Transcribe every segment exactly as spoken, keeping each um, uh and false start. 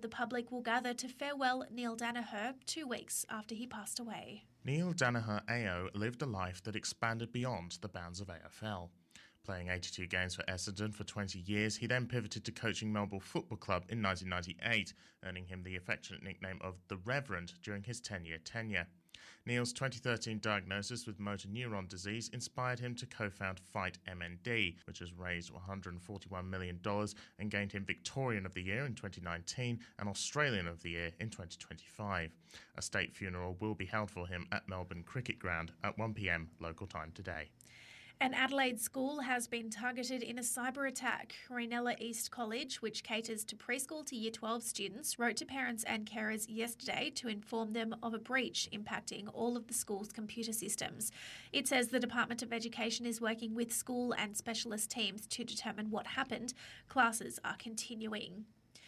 public will gather to farewell Neil Danaher two weeks after he passed away. Neil Danaher A O lived a life that expanded beyond the bounds of A F L. Playing eighty-two games for Essendon for twenty years, he then pivoted to coaching Melbourne Football Club in nineteen ninety-eight, earning him the affectionate nickname of The Reverend during his ten-year tenure. Neil's twenty thirteen diagnosis with motor neuron disease inspired him to co-found Fight M N D, which has raised one hundred forty-one million dollars and gained him Victorian of the Year in twenty nineteen and Australian of the Year in twenty twenty-five. A state funeral will be held for him at Melbourne Cricket Ground at one p m local time today. An Adelaide school has been targeted in a cyber attack. Rainella East College, which caters to preschool to year twelve students, wrote to parents and carers yesterday to inform them of a breach impacting all of the school's computer systems. It says the Department of Education is working with school and specialist teams to determine what happened. Classes are continuing.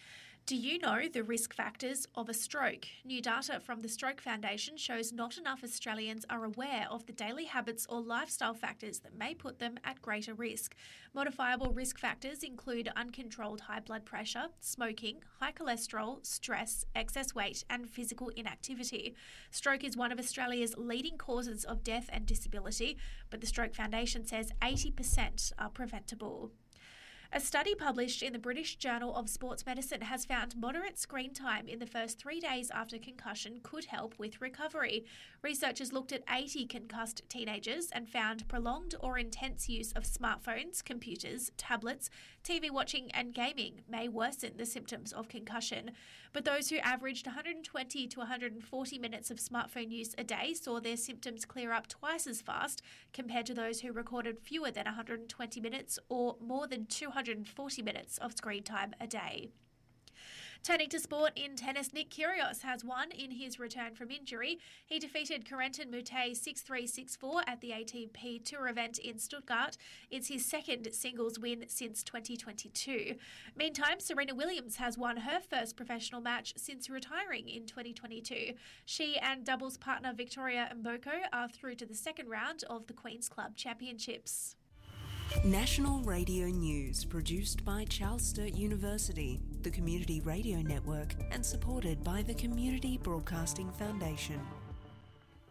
Do you know the risk factors of a stroke? New data from the Stroke Foundation shows not enough Australians are aware of the daily habits or lifestyle factors that may put them at greater risk. Modifiable risk factors include uncontrolled high blood pressure, smoking, high cholesterol, stress, excess weight, and physical inactivity. Stroke is one of Australia's leading causes of death and disability, but the Stroke Foundation says eighty percent are preventable. A study published in the British Journal of Sports Medicine has found moderate screen time in the first three days after concussion could help with recovery. Researchers looked at eighty concussed teenagers and found prolonged or intense use of smartphones, computers, tablets, T V watching and gaming may worsen the symptoms of concussion. But those who averaged one hundred twenty to one hundred forty minutes of smartphone use a day saw their symptoms clear up twice as fast compared to those who recorded fewer than one hundred twenty minutes or more than two hundred forty minutes of screen time a day. Turning to sport in tennis, Nick Kyrgios has won in his return from injury. He defeated Corentin Moutet six three six four at the A T P Tour event in Stuttgart. It's his second singles win since twenty twenty-two. Meantime, Serena Williams has won her first professional match since retiring in twenty twenty-two. She and doubles partner Victoria Mboko are through to the second round of the Queen's Club Championships. National Radio News, produced by Charles Sturt University, the Community Radio Network, and supported by the Community Broadcasting Foundation.